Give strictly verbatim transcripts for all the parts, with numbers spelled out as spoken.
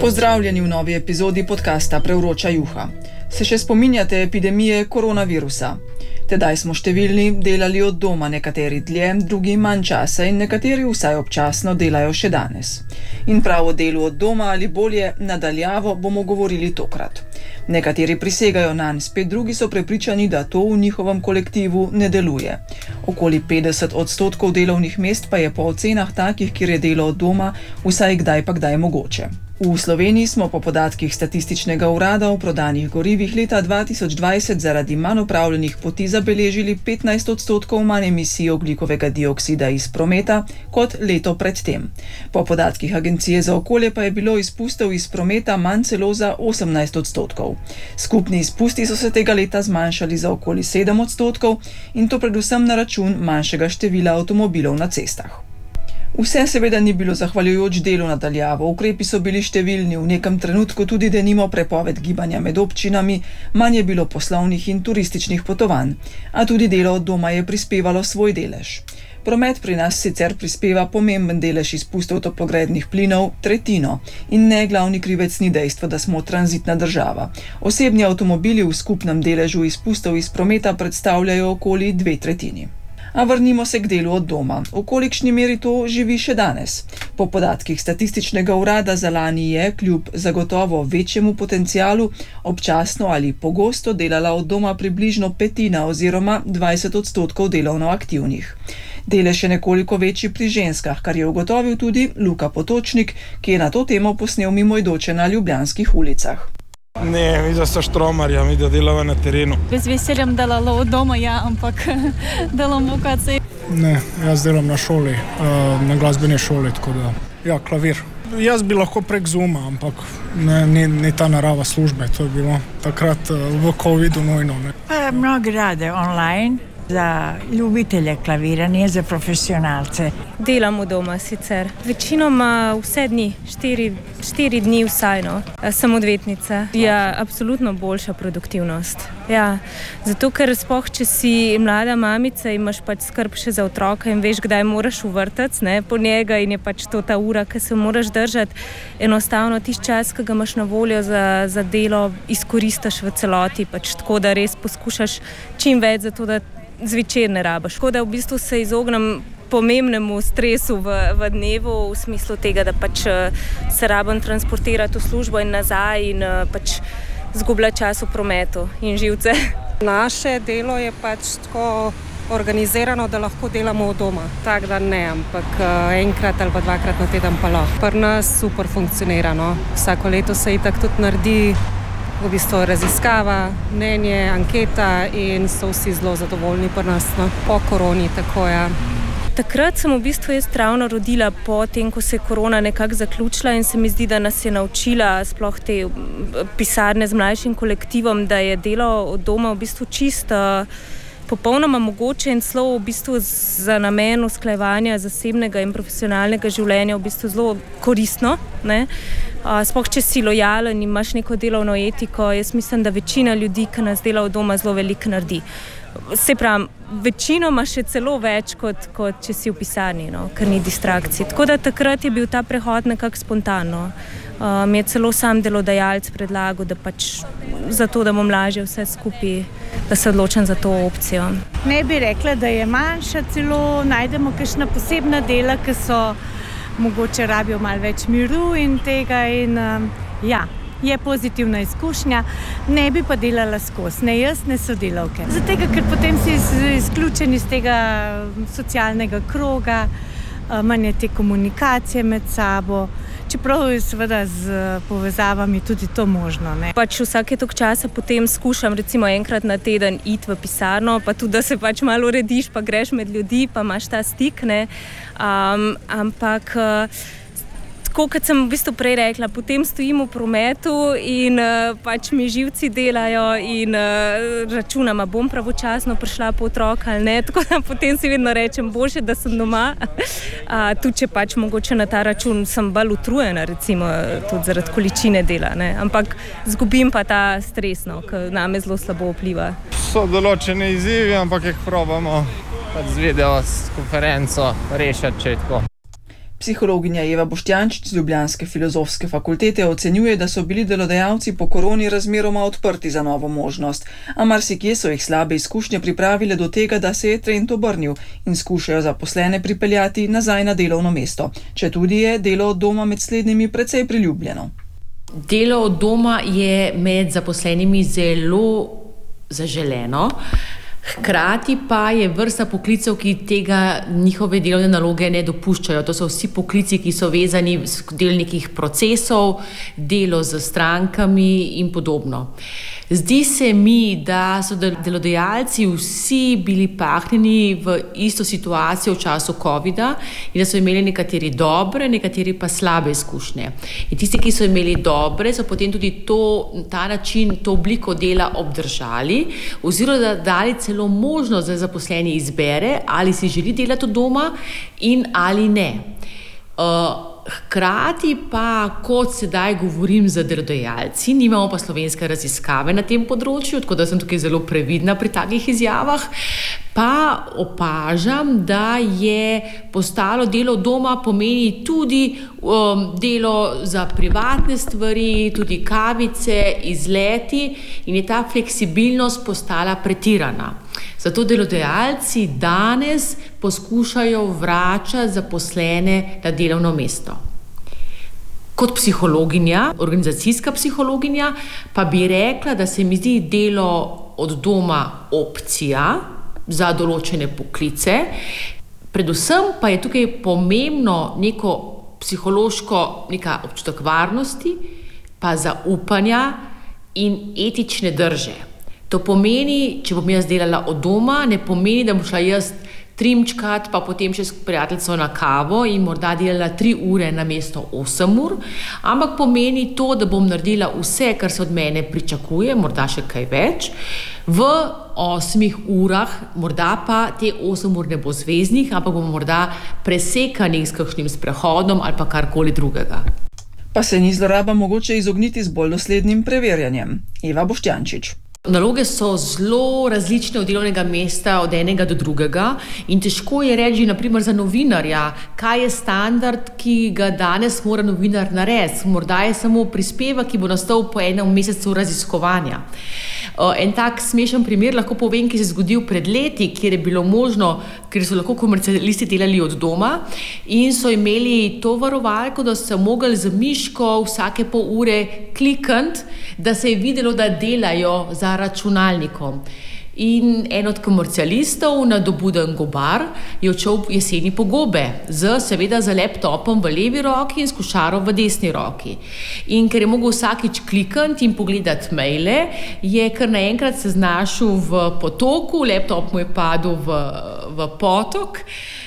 Pozdravljeni v novi epizodi podcasta Prevroča juha. Se še spominjate epidemije koronavirusa? Tedaj smo številni delali od doma, nekateri dlje, drugi manj časa in nekateri vsaj občasno delajo še danes. In prav o delu od doma ali bolje nadaljavo bomo govorili tokrat. Nekateri prisegajo nanj, spet drugi so prepričani, da to v njihovem kolektivu ne deluje. Okoli petdeset odstotkov delovnih mest pa je po ocenah takih, kjer je delo od doma vsaj kdaj pa kdaj mogoče. V Sloveniji smo po podatkih Statističnega urada o prodanih gorivih leta dva tisoč dvajset zaradi manj opravljenih poti zabeležili petnajst odstotkov manj emisij ogljikovega dioksida iz prometa kot leto predtem. Po podatkih Agencije za okolje pa je bilo izpustov iz prometa manj celo za osemnajst odstotkov. Skupni izpusti so se tega leta zmanjšali za okoli sedem odstotkov in to predvsem na račun manjšega števila avtomobilov na cestah. Vse seveda ni bilo zahvaljujoč delu nadaljavo, ukrepi so bili številni, v nekem trenutku tudi denimo prepoved gibanja med občinami, manj je bilo poslovnih in turističnih potovanj, a tudi delo od doma je prispevalo svoj delež. Promet pri nas sicer prispeva pomemben delež izpustov toplogrednih plinov, tretjino, in ne glavni krivec ni dejstvo, da smo tranzitna država. Osebni avtomobili v skupnem deležu izpustov iz prometa predstavljajo okoli dve tretjini. A vrnimo se k delu od doma. V kolikšni meri to živi še danes? Po podatkih Statističnega urada za lani je, kljub zagotovo večjemu potencialu, občasno ali pogosto delala od doma približno petina oziroma dvajset odstotkov delovno aktivnih. Delež je nekoliko večji pri ženskah, kar je ugotovil tudi Luka Potočnik, ki je na to temo posnel mimoidoče na ljubljanskih ulicah. Ne, mi da so štromarja, mi da delava na terenu. Z veseljem delala od doma, ja, ampak delam v K C. Ne, jaz delam na šoli, na glasbeni šoli, tako da, ja, klavir. Jaz bi lahko prek Zooma, ampak ne, ni, ni ta narava službe, to je bilo takrat v covidu nujno. Ne. Mnogi rade online, za ljubitelje klaviranja, za profesionalce. Delam v doma sicer. Večinoma vse dni, štiri, štiri dni vsaj, no. Sem odvetnica. Ja, absolutno boljša produktivnost. Ja, zato ker sploh, če si mlada mamica, imaš pač skrb še za otroka in veš, kdaj moraš v vrtec, ne, po njega in je pač to ta ura, ki se moraš držati. Enostavno tisti čas, ki ga imaš na voljo za, za delo, izkoristiš v celoti, pač tako, da res poskušaš čim več za to, da zvečer ne rabaš. Tako da v bistvu se izognem pomembnemu stresu v, v dnevu, v smislu tega, da pač se rabim transportirati v službo in nazaj in pač zgublja čas v prometu in živce. Naše delo je pač tako organizirano, da lahko delamo od doma. Tak da ne, ampak enkrat ali pa dvakrat na teden pa lahko. Pri nas super funkcionira, no. Vsako leto se itak tudi naredi v bistvu raziskava, mnenje, anketa in so vsi zelo zadovoljni pri nas, no. Po koroni, tako ja. Takrat sem v bistvu jaz ravno rodila po tem, ko se je korona nekako zaključila in se mi zdi, da nas je naučila sploh te pisarne z mlajšim kolektivom, da je delo od doma v bistvu čisto popolnoma mogoče in celo v bistvu za namen usklajevanja zasebnega in profesionalnega življenja v bistvu zelo koristno, ne. Sploh, če si lojalen in imaš neko delovno etiko, jaz mislim, da večina ljudi, ki nas dela od doma, zelo veliko naredi. Se pravi, večinoma še celo več, kot, kot če si v pisarni, no, ker ni distrakcij. Tako da takrat je bil ta prehod nekako spontano. Uh, mi je celo sam delodajalec predlagal, da pač zato, da bom lažje vse skupaj, da se odločim za to opcijo. Ne bi rekla, da je manjša, celo najdemo kakšna posebna dela, ki so mogoče rabijo malo več miru in tega in um, ja, je pozitivna izkušnja, ne bi pa delala skozi, ne jaz, ne sodelavke. Zato, ker potem si izključen iz tega socialnega kroga, manj je te komunikacije med sabo, čeprav je seveda z povezavami tudi to možno, ne. Pač vsake toliko časa potem skušam recimo enkrat na teden iti v pisarno, pa tudi, da se pač malo urediš, pa greš med ljudi, pa imaš ta stik, ne. Um, ampak tako, kot sem v bistvu prej rekla, potem stojim v prometu in uh, pač mi živci delajo in uh, računam, a bom pravočasno prišla po otroka ali ne, tako da potem si vedno rečem, boljše, da sem doma. Uh, tudi če pač mogoče na ta račun sem bolj utrujena, recimo tudi zaradi količine dela, ne. Ampak zgubim pa ta stres, no, ki name zelo slabo vpliva. So določene izzivi, ampak jih probamo pač z video, s konferenco rešiti, če je tako. Psihologinja Eva Boštjančič z ljubljanske filozofske fakultete ocenjuje, da so bili delodajalci po koroni razmeroma odprti za novo možnost, a marsikje so jih slabe izkušnje pripravile do tega, da se je trend obrnil in skušajo zaposlene pripeljati nazaj na delovno mesto, četudi je delo od doma med slednjimi precej priljubljeno. Delo od doma je med zaposlenimi zelo zaželeno. Hkrati pa je vrsta poklicev, ki tega njihove delovne naloge ne dopuščajo. To so vsi poklici, ki so vezani v del nekih procesov, delo z strankami in podobno. Zdi se mi, da so delodajalci vsi bili pahnjeni v isto situacijo v času covida in da so imeli nekateri dobre, nekateri pa slabe izkušnje. In tisti, ki so imeli dobre, so potem tudi to, ta način, to obliko dela obdržali oziroma da dali celo možnost, da zaposleni izbere, ali si želi delati od doma in ali ne. Uh, Hkrati pa, kot sedaj govorim z delodajalci, nimamo pa slovenske raziskave na tem področju, tako da sem tukaj zelo previdna pri takih izjavah, pa opažam, da je postalo delo doma pomeni tudi um, delo za privatne stvari, tudi kavice, izleti in je ta fleksibilnost postala pretirana. Zato delodajalci danes poskušajo vračati zaposlene na delovno mesto. Kot psihologinja, organizacijska psihologinja, pa bi rekla, da se mi zdi delo od doma opcija za določene poklice. Predvsem pa je tukaj pomembno neko psihološko, neka občutek varnosti, pa zaupanja in etične drže. To pomeni, če bom jaz delala od doma, ne pomeni, da bom šla jaz trimčkat, pa potem še s prijateljico na kavo in morda delala tri ure na mesto osem ur, ampak pomeni to, da bom naredila vse, kar se od mene pričakuje, morda še kaj več, v osmih urah, morda pa te osem ur ne bo zveznih, ampak bom morda presekanih s kakšnim sprehodom ali pa karkoli drugega. Pa se ni zloraba mogoče izogniti z bolj doslednim preverjanjem. Eva Boštjančič. Naloge so zelo različne od delovnega mesta, od enega do drugega in težko je reči, na primer za novinarja, kaj je standard, ki ga danes mora novinar narediti. Morda je samo prispevek, ki bo nastal po enem mesecu raziskovanja. En tak smešen primer lahko povem, ki se je zgodil pred leti, kjer je bilo možno, ker so lahko komercialisti delali od doma in so imeli to varovalko, da so mogli z miško vsake pol ure klikniti, da se je videlo, da delajo za računalnikom. In en od komercialistov, nadobuden gobar, je odšel jeseni po gobe, z, seveda z laptopom v levi roki in s košaro v desni roki. In ker je mogel vsakič klikniti in pogledati maile, je kar naenkrat se znašel v potoku, laptop mu je padel v, v potok.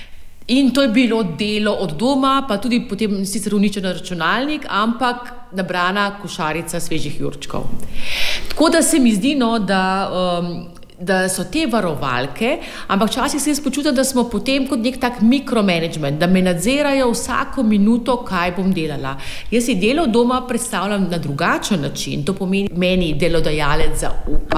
In to je bilo delo od doma, pa tudi potem sicer uničen računalnik, ampak nabrana košarica svežih jurčkov. Tako da se mi zdi, no, da, um, da so te varovalke, ampak včasih se jaz počutim, da smo potem kot nek tak mikromanagement, da me nadzirajo vsako minuto, kaj bom delala. Jaz si delo doma predstavljam na drugačen način, to pomeni meni delodajalec zaupa.